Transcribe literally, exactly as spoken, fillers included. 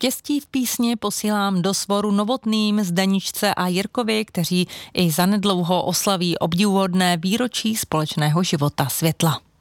Štěstí v písni posílám do Svoru Novotným, Zdaničce a Jirkovi, kteří i zanedlouho oslaví obdivuhodné výročí společného života Světla.